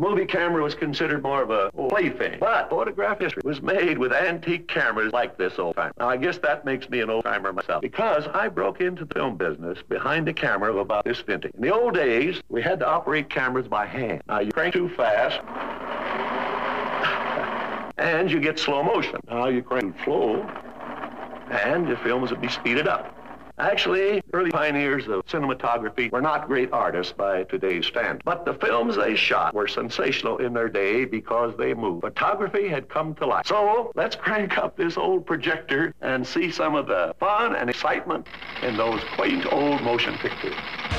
movie camera was considered more of a plaything, but photograph history was made with antique cameras like this old-timer. Now, I guess that makes me an old-timer myself, because I broke into the film business behind a camera of about this vintage. In the old days, we had to operate cameras by hand. Now, you crank too fast, and you get slow motion. Now, you crank too slow, and your films would be speeded up. Actually, early pioneers of cinematography were not great artists by today's standards, but the films they shot were sensational in their day because they moved. Photography had come to life. So let's crank up this old projector and see some of the fun and excitement in those quaint old motion pictures.